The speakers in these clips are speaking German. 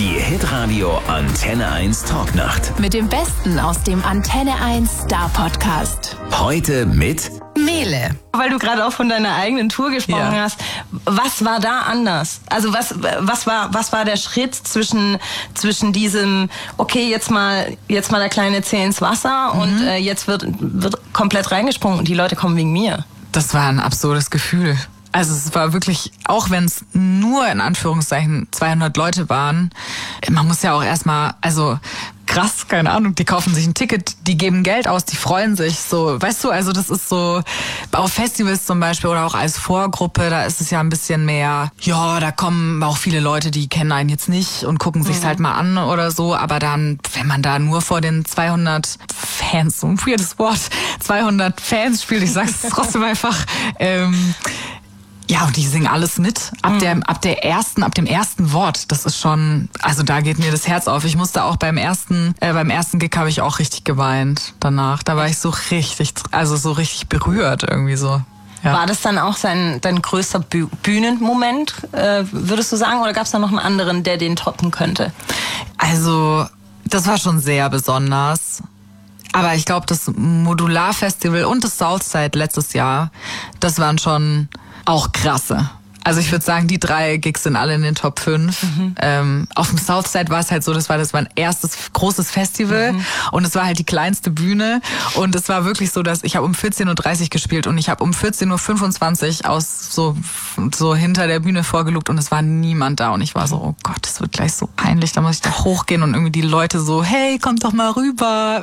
Die Hitradio Antenne 1 Talknacht. Mit dem Besten aus dem Antenne 1 Star Podcast. Heute mit Mele. Weil du gerade auch von deiner eigenen Tour gesprochen hast. Was war da anders? Also was war der Schritt zwischen diesem, okay, jetzt mal der kleine Zeh ins Wasser und jetzt wird komplett reingesprungen und die Leute kommen wegen mir? Das war ein absurdes Gefühl. Also es war wirklich, auch wenn es nur in Anführungszeichen 200 Leute waren, man muss ja auch erstmal, also krass, keine Ahnung, die kaufen sich ein Ticket, die geben Geld aus, die freuen sich so, weißt du, also das ist so, auf Festivals zum Beispiel oder auch als Vorgruppe, da ist es ja ein bisschen mehr, ja, da kommen auch viele Leute, die kennen einen jetzt nicht und gucken sich's halt mal an oder so, aber dann, wenn man da nur vor den 200 Fans, so ein weirdes Wort, 200 Fans spielt, ich sag's trotzdem einfach, ja, und die singen alles mit. Ab dem ersten Wort. Das ist schon, also da geht mir das Herz auf. Ich musste auch beim ersten Gig habe ich auch richtig geweint danach. Da war ich so richtig berührt irgendwie so. Ja. War das dann auch dein größter Bühnenmoment, würdest du sagen? Oder gab es da noch einen anderen, der den toppen könnte? Also, das war schon sehr besonders. Aber ich glaube, das Modular-Festival und das Southside letztes Jahr, das waren schon auch krasse. Also ich würde sagen, die 3 Gigs sind alle in den Top 5. Auf dem Southside war es halt so, das war ein erstes großes Festival und es war halt die kleinste Bühne und es war wirklich so, dass ich habe um 14.30 Uhr gespielt und ich habe um 14.25 Uhr aus so hinter der Bühne vorgelugt und es war niemand da und ich war so, oh Gott, das wird gleich so peinlich, da muss ich da hochgehen und irgendwie die Leute so, hey, kommt doch mal rüber,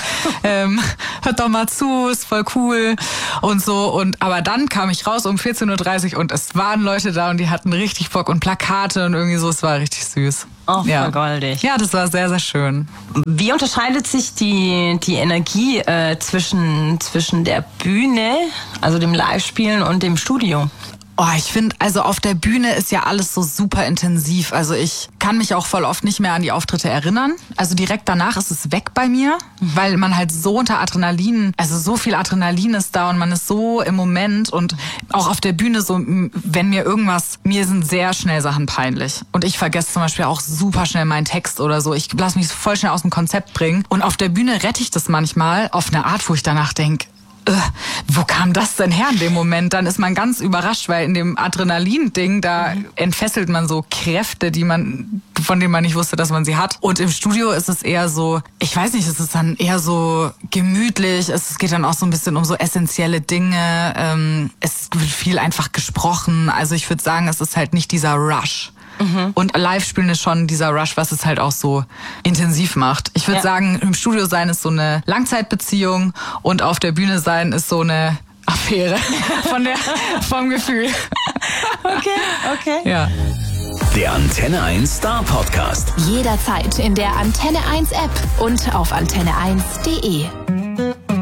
hört doch mal zu, ist voll cool und so aber dann kam ich raus um 14.30 Uhr und es waren Leute da und die hatten richtig Bock und Plakate und irgendwie so, es war richtig süß. Oh, voll goldig. Ja, das war sehr, sehr schön. Wie unterscheidet sich die Energie zwischen der Bühne, also dem Live-Spielen und dem Studio? Oh, ich finde, also auf der Bühne ist ja alles so super intensiv. Also ich kann mich auch voll oft nicht mehr an die Auftritte erinnern. Also direkt danach ist es weg bei mir, weil man halt so unter Adrenalin, also so viel Adrenalin ist da und man ist so im Moment und auch auf der Bühne so, wenn mir sind sehr schnell Sachen peinlich. Und ich vergesse zum Beispiel auch super schnell meinen Text oder so. Ich lasse mich voll schnell aus dem Konzept bringen. Und auf der Bühne rette ich das manchmal auf eine Art, wo ich danach denke, wo kam das denn her in dem Moment? Dann ist man ganz überrascht, weil in dem Adrenalin-Ding, da entfesselt man so Kräfte, von denen man nicht wusste, dass man sie hat. Und im Studio ist es eher so, ich weiß nicht, es ist dann eher so gemütlich. Es geht dann auch so ein bisschen um so essentielle Dinge. Es wird viel einfach gesprochen. Also ich würde sagen, es ist halt nicht dieser Rush. Und Live-Spielen ist schon dieser Rush, was es halt auch so intensiv macht. Ich würde sagen, im Studio sein ist so eine Langzeitbeziehung und auf der Bühne sein ist so eine Affäre vom Gefühl. Okay. Ja. Der Antenne 1 Star Podcast. Jederzeit in der Antenne 1 App und auf antenne1.de.